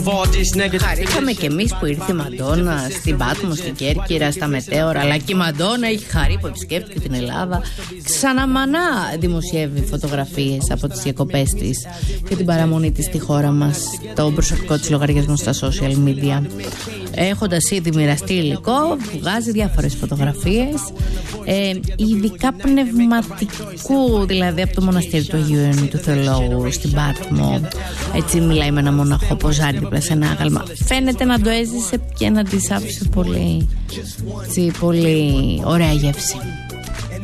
Χαρήκαμε κι εμείς που ήρθε η Μαντόνα στην Πάτμο, στην Κέρκυρα, στα Μετέωρα. Αλλά και η Μαντόνα έχει χαρεί που επισκέπτηκε την Ελλάδα. Ξαναμανά δημοσιεύει φωτογραφίες από τις διακοπές της και την παραμονή της στη χώρα μας, το προσωπικό της λογαριασμό στα social media. Έχοντας ήδη μοιραστεί υλικό, βγάζει διάφορες φωτογραφίες, ειδικά πνευματικού, δηλαδή από το μοναστήρι του Αγίου Ιωάννου του Θεολόγου στην Πάτμο. Έτσι μιλάει με ένα μοναχό, ποζάρι δίπλα σε ένα άγαλμα. Φαίνεται να το έζησε και να της άφησε πολύ ωραία γεύση.